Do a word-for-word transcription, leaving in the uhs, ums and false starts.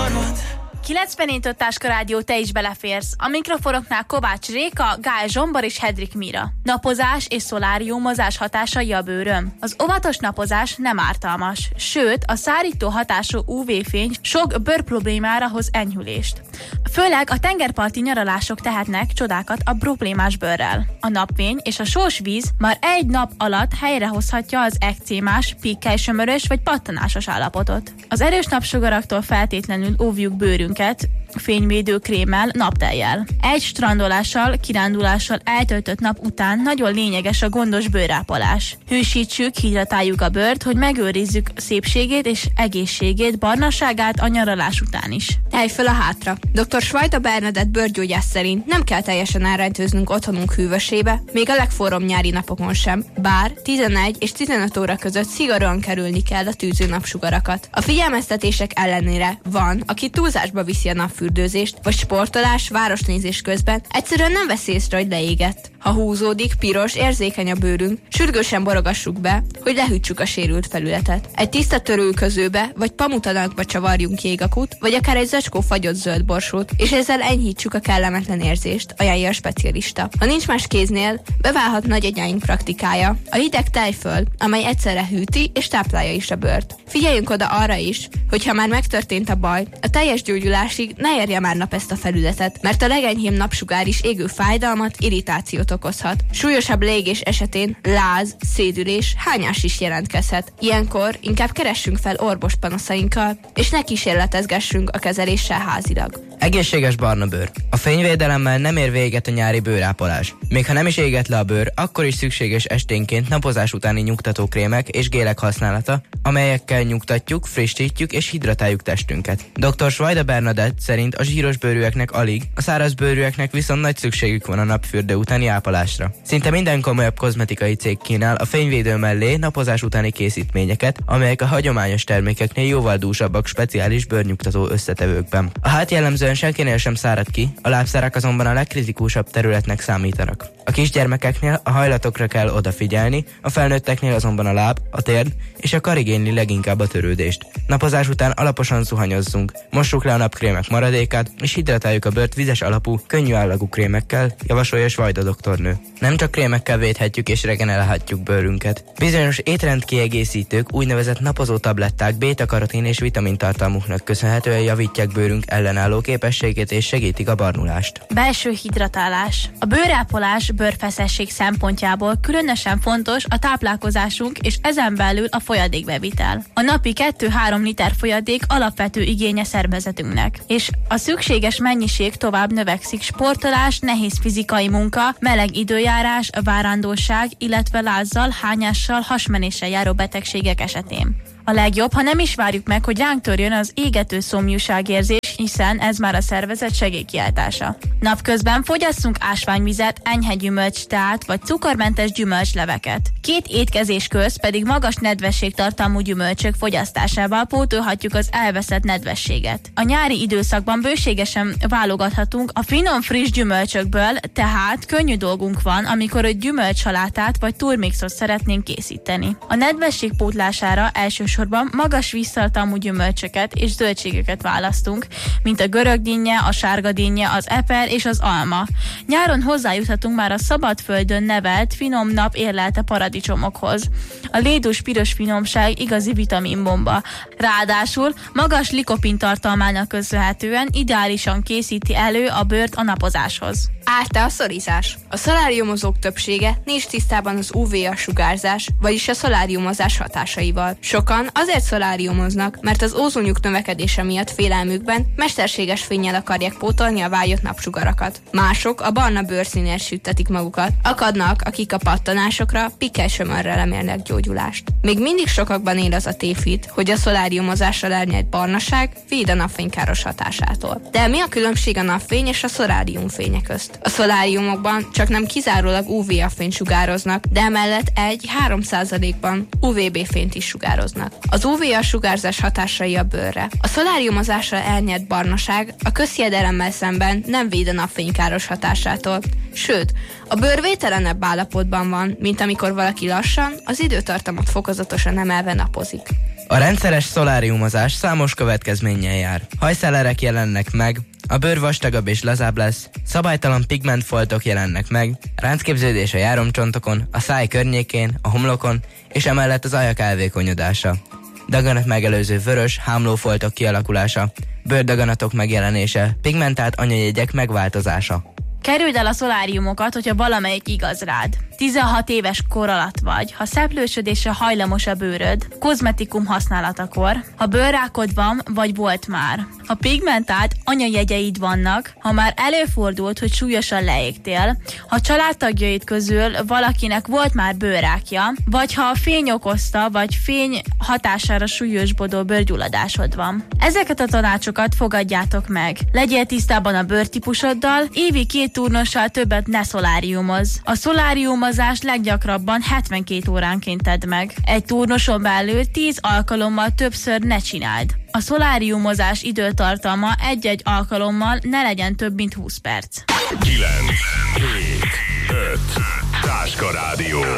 kilencvennégy Táska Rádió, te is beleférsz. A mikrofonoknál Kovács Réka, Gál Zsombar és Hedrik Mira. Napozás és szoláriumozás hatásai a bőrön. Az óvatos napozás nem ártalmas, sőt a szárító hatású ú vé-fény sok bőrproblémára hoz enyhülést. Főleg a tengerparti nyaralások tehetnek csodákat a problémás bőrrel. A napfény és a sós víz már egy nap alatt helyrehozhatja az ekcémás, pikkely-sömörös vagy pattanásos állapotot. Az erős napsugaraktól feltétlenül óvjuk bőrünket fényvédő krémmel, naptejjel. Egy strandolással, kirándulással eltöltött nap után nagyon lényeges a gondos bőrápolás. Hűsítsük, hidratáljuk a bőrt, hogy megőrizzük szépségét és egészségét, barnaságát a nyaralás után is. Telj föl a hátra! doktor Svajda Bernadett bőrgyógyász szerint nem kell teljesen elrejtőznünk otthonunk hűvösébe, még a legforróbb nyári napokon sem, bár tizenegy és tizenöt óra között szigorúan kerülni kell a tűző napsugarakat. A figyelmeztetések ellenére van, aki túlzásba viszi a napfürdőzést, vagy sportolás, városnézés közben egyszerűen nem veszi észre, hogy leégett. Ha húzódik, piros, érzékeny a bőrünk, sürgősen borogassuk be, hogy lehűtsük a sérült felületet. Egy tiszta törülközőbe, vagy pamutanakba csavarjunk jégakut, vagy akár egy zacskó fagyott zöld borsót, és ezzel enyhítsük a kellemetlen érzést, ajánlja a specialista. Ha nincs más kéznél, beválhat nagyanyáink praktikája, a hideg tejföl, amely egyszerre hűti és táplálja is a bőrt. Figyeljünk oda arra is, hogy ha már megtörtént a baj, a teljes gyógyulásig ne érje már nap ezt a felületet, mert a legenyhébb napsugár is égő fájdalmat, irritációt okozhat. Súlyosabb leégés esetén láz, szédülés, hányás is jelentkezhet. Ilyenkor inkább keressünk fel orvos panaszainkkal, és ne kísérletezgessünk a kezeléssel házilag. Egészséges barna bőr. A fényvédelemmel nem ér véget a nyári bőrápolás. Még ha nem is éget le a bőr, akkor is szükséges esténként napozás utáni nyugtató krémek és gélek használata, amelyekkel nyugtatjuk, frissítjük és hidratáljuk testünket. doktor Svajda Bernadett szerint a zsíros bőrűeknek alig, a száraz bőrűeknek viszont nagy szükségük van a napfürdő utáni ápolásra. Szinte minden komolyabb kozmetikai cég kínál a fényvédő mellé napozás utáni készítményeket, amelyek a hagyományos termékeknél jóval dúsabbak speciális bőrnyugtató összetevőkben. A hát jellemzően senkinél sem szárad ki, a lábszárak azonban a legkritikusabb területnek számítanak. A kisgyermekeknél a hajlatokra kell odafigyelni, a felnőtteknél azonban a láb, a térd és a kar igényli leginkább a törődést. Napozás után alaposan zuhanyozzunk, mossuk le a napkrémek maradékát, és hidratáljuk a bőrt vizes alapú, könnyű állagú krémekkel, javasolja Svajda doktornő. Nem csak krémekkel védhetjük és regenerálhatjuk bőrünket. Bizonyos étrendkiegészítők, úgynevezett napozó tabletták béta-karotin és vitamintartalmuknak köszönhetően javítják bőrünk ellenálló képességét és segítik a barnulást. Belső hidratálás. A bőrápolás bőrfeszesség szempontjából különösen fontos a táplálkozásunk és ezen belül a folyadékbevitel. A napi kettő-három liter folyadék alapvető igénye szervezetünknek, és a szükséges mennyiség tovább növekszik sportolás, nehéz fizikai munka, meleg időjárás, várandóság, illetve lázzal, hányással, hasmenéssel járó betegségek esetén. A legjobb, ha nem is várjuk meg, hogy ránk törjön az égető szomjúságérzés, hiszen ez már a szervezet segélykiáltása. Napközben fogyasszunk ásványvizet, enyhe gyümölcsteát vagy cukormentes gyümölcsleveket. Két étkezés közt pedig magas nedvességtartalmú gyümölcsök fogyasztásával pótolhatjuk az elveszett nedvességet. A nyári időszakban bőségesen válogathatunk a finom friss gyümölcsökből, tehát könnyű dolgunk van, amikor egy gyümölcsalátát vagy turmixot szeretnénk készíteni. A nedvesség pótlására elsősorban magas víztartalmú gyümölcsöket és zöldségeket választunk, mint a görögdinnye, a sárgadinnye, az eper és az alma. Nyáron hozzájuthatunk már a szabadföldön nevelt finom nap érlelte paradicsomokhoz. A lédús piros finomság igazi vitaminbomba. Ráadásul magas likopin tartalmának köszönhetően ideálisan készíti elő a bőrt a napozáshoz. Árta a szorizás. A szoláriumozók többsége nincs tisztában az ú vé á-sugárzás, vagyis a szoláriumozás hatásaival. Sokan azért szoláriumoznak, mert az ózonjuk növekedése miatt félelmükben mesterséges fénnyel akarják pótolni a vágyott napsugarakat. Mások a barna bőrszínért süttetik magukat. Akadnak, akik a pattanásokra, pikkely-sömörrel remélnek gyógyulást. Még mindig sokakban él az a tévhit, hogy a szoláriumozással elnyert barnaság véd a napfénykáros hatásától. De mi a különbség a napfény és a szoláriumfénye közt? A szoláriumokban csak nem kizárólag ú vé á-fényt sugároznak, de emellett egy-három százalékban ú vé bé-fényt is sugároznak. Az ú vé á-sugárzás hatásai a bőrre. A szoláriumozással elnyert barnaság a közhiedelemmel szemben nem véd a napfénykáros hatásától. Sőt, a bőr vételenebb állapotban van, mint amikor valaki lassan, az időtartamot fokozatosan emelve napozik. A rendszeres szoláriumozás számos következménnyel jár. Hajszálerek jelennek meg, a bőr vastagabb és lazább lesz, szabálytalan pigmentfoltok jelennek meg, ráncképződés a járomcsontokon, a száj környékén, a homlokon, és emellett az ajak elvékonyodása. Daganat megelőző vörös, hámlófoltok kialakulása, bőrdaganatok megjelenése, pigmentált anyajegyek megváltozása. Kerüld el a szoláriumokat, hogyha valamelyik igaz rád. tizenhat éves kor alatt vagy, ha szeplősödésre hajlamos a bőröd, kozmetikum használatakor, ha bőrrákod van, vagy volt már, ha pigmentált anyajegyeid vannak, ha már előfordult, hogy súlyosan leégtél, ha családtagjaid közül valakinek volt már bőrrákja, vagy ha a fény okozta, vagy fény hatására súlyosbodó bőrgyulladásod van. Ezeket a tanácsokat fogadjátok meg. Legyél tisztában a bőrtípusoddal, évi két turnossal többet ne szoláriumozz. A szoláriumozás leggyakrabban hetvenkét óránként tedd meg. Egy turnoson belül tíz alkalommal többször ne csináld. A szoláriumozás időtartalma egy-egy alkalommal ne legyen több, mint húsz perc. kilenc, hét, öt, Táska Rádió.